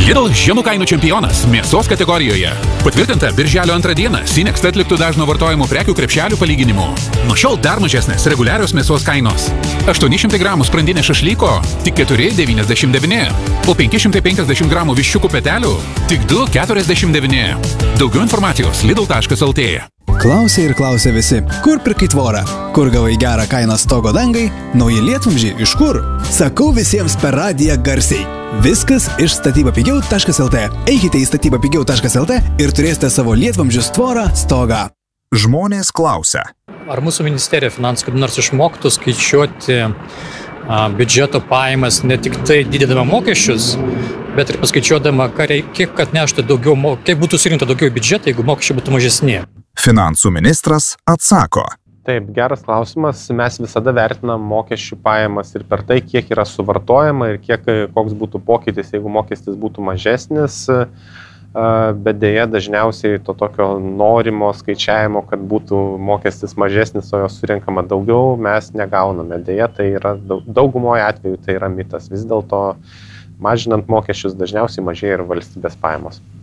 Lidl žemų kainų čempionas mėsos kategorijoje. Patvirtinta birželio 2 dieną Sinext atliktų dažno vartojimo prekių krepšelių palyginimu. Nuo šiol dar mažesnės reguliarios mėsos kainos. 800 gramų sprandinė šašlyko tik 4,99, o 550 gramų viščiukų petelių tik 2,49. Daugiau informacijos lidl.lt. Klausė ir klausė visi, kur pirkai tvorą, kur gavai gerą kainą stogo dangai, nauji lietvamzdžiai iš kur? Sakau visiems per radiją garsiai. Viskas iš statybapigiau.lt. Eikite į statybapigiau.lt ir turėsite savo lietvamzdžius tvorą stogą. Žmonės klausia. Ar mūsų ministerija finansų kaip nors išmoktų skaičiuoti biudžeto pajamas ne tik tai didinama mokesčius, bet ir paskaičiuodama, kiek atneštų daugiau, kiek būtų surinkta daugiau biudžetą, jeigu mokesčiai būtų mažesni? Finansų ministras atsako. Taip, geras klausimas. Mes visada vertinam mokesčių pajamas ir per tai, kiek yra suvartojama ir koks būtų pokytis, jeigu mokestis būtų mažesnis. Bet dėja dažniausiai to tokio norimo skaičiavimo, kad būtų mokestis mažesnis, o jo surinkama daugiau, mes negauname. Dėja, tai yra daugumoje atveju tai yra mitas. Vis dėlto mažinant mokesčius dažniausiai mažėja ir valstybės pajamos.